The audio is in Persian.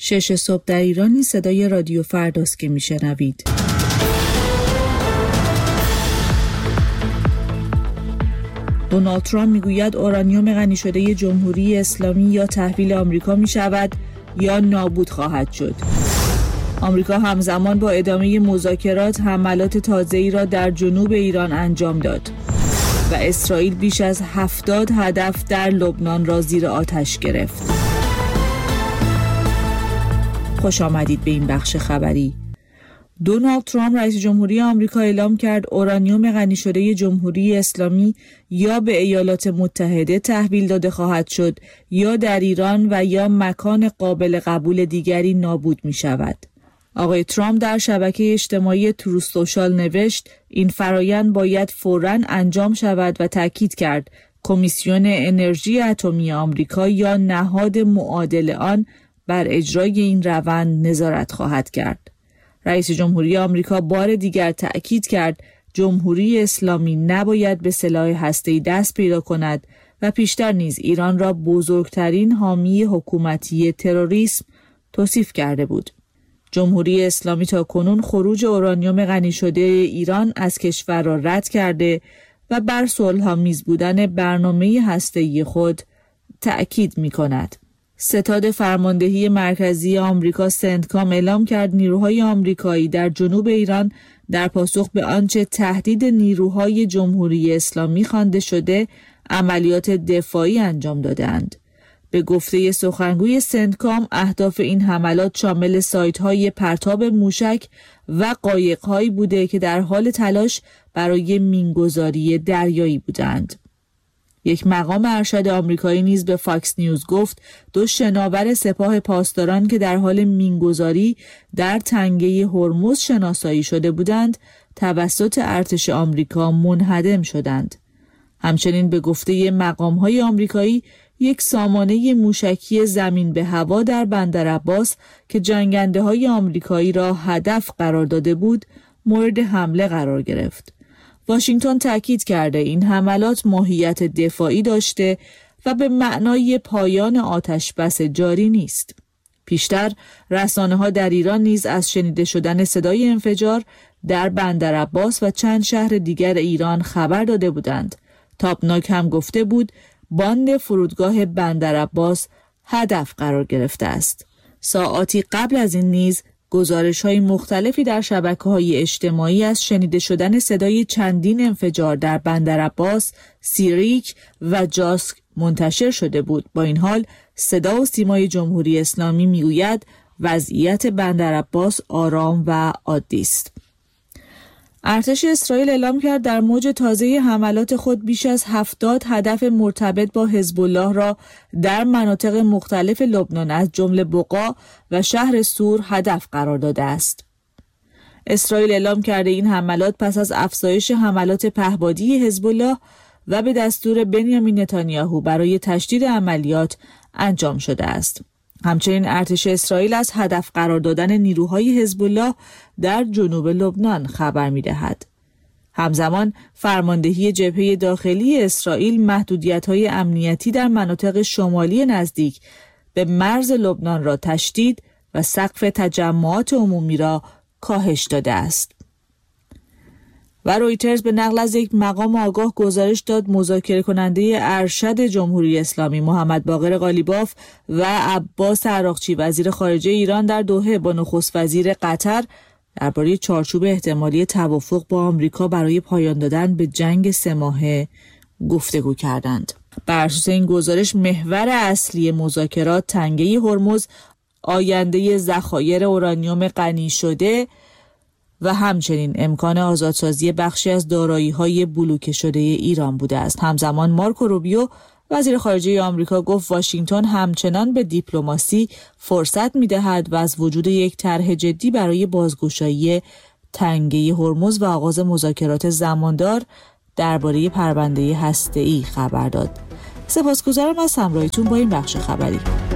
6 صبح در ایرانی صدای رادیو فرداست که میشنوید. دونالد ترامپ میگوید اورانیوم غنی شده جمهوری اسلامی یا تحویل آمریکا می شود یا نابود خواهد شد. آمریکا همزمان با ادامه مذاکرات حملات تازه‌ای را در جنوب ایران انجام داد و اسرائیل بیش از 70 هدف در لبنان را زیر آتش گرفت. خوش آمدید به این بخش خبری. دونالد ترامپ رئیس جمهوری آمریکا اعلام کرد اورانیوم غنی شده جمهوری اسلامی یا به ایالات متحده تحویل داده خواهد شد یا در ایران و یا مکان قابل قبول دیگری نابود می شود. آقای ترامپ در شبکه اجتماعی تروث سوشال نوشت این فرایند باید فوراً انجام شود و تاکید کرد کمیسیون انرژی اتمی آمریکا یا نهاد معادل آن بر اجرای این روند نظارت خواهد کرد. رئیس جمهوری آمریکا بار دیگر تأکید کرد جمهوری اسلامی نباید به سلاح هسته‌ای دست پیدا کند و پیشتر نیز ایران را بزرگترین حامی حکومتی تروریسم توصیف کرده بود. جمهوری اسلامی تاکنون خروج اورانیوم غنی شده ایران از کشور را رد کرده و بر صلح‌آمیز بودن برنامه هسته‌ای خود تأکید می‌کند. ستاد فرماندهی مرکزی آمریکا سنتکام اعلام کرد نیروهای آمریکایی در جنوب ایران در پاسخ به آنچه تهدید نیروهای جمهوری اسلامی خوانده شده عملیات دفاعی انجام دادند. به گفته سخنگوی سنتکام اهداف این حملات شامل سایت‌های پرتاب موشک و قایق‌هایی بوده که در حال تلاش برای مینگذاری دریایی بودند. یک مقام ارشد آمریکایی نیز به فاکس نیوز گفت 2 شناور سپاه پاسداران که در حال مینگذاری در تنگه هرمز شناسایی شده بودند توسط ارتش آمریکا منهدم شدند. همچنین به گفته مقام‌های آمریکایی یک سامانه موشکی زمین به هوا در بندرعباس که جنگنده‌های آمریکایی را هدف قرار داده بود مورد حمله قرار گرفت. واشنگتن تاکید کرده این حملات ماهیت دفاعی داشته و به معنای پایان آتش بس جاری نیست. پیشتر رسانه‌ها در ایران نیز از شنیده شدن صدای انفجار در بندرعباس و چند شهر دیگر ایران خبر داده بودند. تابناک هم گفته بود باند فرودگاه بندرعباس هدف قرار گرفته است. ساعاتی قبل از این نیز گزارش‌های مختلفی در شبکه‌های اجتماعی از شنیده شدن صدای چندین انفجار در بندرعباس، سیریک و جاسک منتشر شده بود. با این حال صدا و سیمای جمهوری اسلامی میگوید وضعیت بندرعباس آرام و عادی است. ارتش اسرائیل اعلام کرد در موج تازه حملات خود بیش از 70 هدف مرتبط با حزب الله را در مناطق مختلف لبنان از جمله بقا و شهر سور هدف قرار داده است. اسرائیل اعلام کرده این حملات پس از افزایش حملات پهپادی حزب الله و به دستور بنیامین نتانیاهو برای تشدید عملیات انجام شده است. همچنین ارتش اسرائیل از هدف قرار دادن نیروهای حزب الله در جنوب لبنان خبر می‌دهد. همزمان فرماندهی جبهه داخلی اسرائیل محدودیت‌های امنیتی در مناطق شمالی نزدیک به مرز لبنان را تشدید و سقف تجمعات عمومی را کاهش داده است. و رویترز به نقل از یک مقام آگاه گزارش داد مذاکره کننده ارشد جمهوری اسلامی محمد باقر قالیباف و عباس عراقچی وزیر خارجه ایران در دوحه با نخست وزیر قطر درباره چارچوب احتمالی توافق با آمریکا برای پایان دادن به جنگ 3 ماهه گفتگو کردند. بر اساس این گزارش محور اصلی مذاکرات تنگه هرمز، آینده ذخایر اورانیوم غنی شده و همچنین امکان آزادسازی بخشی از دارایی‌های بلوکه شده ایران بوده است. همزمان مارکو روبیو وزیر خارجه آمریکا گفت واشنگتن همچنان به دیپلماسی فرصت می‌دهد و از وجود یک طرح جدی برای بازگشایی تنگه هرمز و آغاز مذاکرات زماندار درباره پرونده هسته‌ای خبر داد. سپاسگزارم از همراهیتون با این بخش خبری.